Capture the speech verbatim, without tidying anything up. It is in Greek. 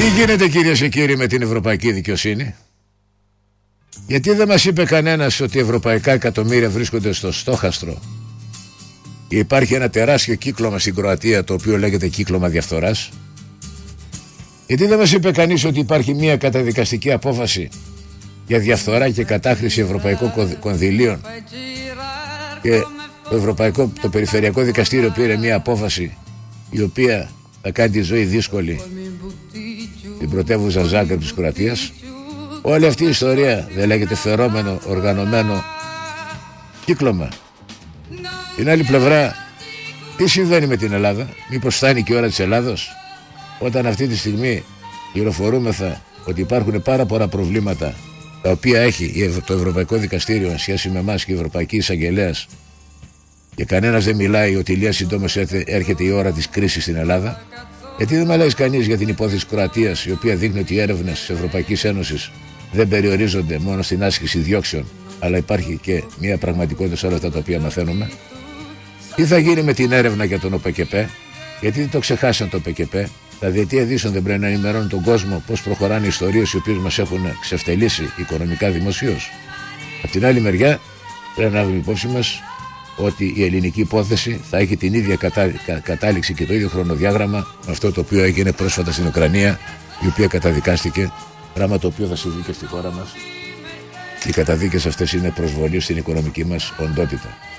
γίνεται, κυρίες και κύριοι, με την ευρωπαϊκή δικαιοσύνη? Γιατί δεν μας είπε κανένας ότι ευρωπαϊκά εκατομμύρια βρίσκονται στο στόχαστρο? Υπάρχει ένα τεράστιο κύκλωμα στην Κροατία, το οποίο λέγεται κύκλωμα διαφθοράς. Γιατί δεν μας είπε κανείς ότι υπάρχει μια καταδικαστική απόφαση για διαφθορά και κατάχρηση ευρωπαϊκών κονδυλίων, και το, Ευρωπαϊκό, το Περιφερειακό Δικαστήριο πήρε μια απόφαση η οποία θα κάνει τη ζωή δύσκολη στην πρωτεύουσα Ζάγκρεπ της Κροατίας? Όλη αυτή η ιστορία δεν λέγεται φερόμενο, οργανωμένο κύκλωμα? Την άλλη πλευρά, τι συμβαίνει με την Ελλάδα? Μήπως φτάνει και η ώρα της Ελλάδος, όταν αυτή τη στιγμή πληροφορούμεθα ότι υπάρχουν πάρα πολλά προβλήματα τα οποία έχει το Ευρωπαϊκό Δικαστήριο εν σχέση με εμάς και η Ευρωπαϊκή Εισαγγελέας, και κανένας δεν μιλάει ότι λίγα συντόμως έρχεται η ώρα της κρίσης στην Ελλάδα? Γιατί δεν μιλάει κανείς για την υπόθεση Κροατίας, η οποία δείχνει ότι οι έρευνες της Ευρωπαϊκής Ένωσης δεν περιορίζονται μόνο στην άσκηση διώξεων, αλλά υπάρχει και μια πραγματικότητα σε όλα αυτά τα οποία μαθαίνουμε? Τι θα γίνει με την έρευνα για τον ΟΠΕΚΕΠΕ? Γιατί δεν το ξεχάσαν το ΟΠΕΚΕΠΕ? Τα δελτία ειδήσεων δεν πρέπει να ενημερώνουν τον κόσμο πώς προχωράνε οι ιστορίες οι οποίες μας έχουν ξεφτελίσει οικονομικά δημοσίως? Από την άλλη μεριά, πρέπει να λάβουμε υπόψη μας ότι η ελληνική υπόθεση θα έχει την ίδια κατά, κα, κατάληξη και το ίδιο χρονοδιάγραμμα με αυτό το οποίο έγινε πρόσφατα στην Ουκρανία, η οποία καταδικάστηκε, πράγμα το οποίο θα συμβεί και στη χώρα μας. Οι καταδίκες αυτές είναι προσβολή στην οικονομική μας οντότητα.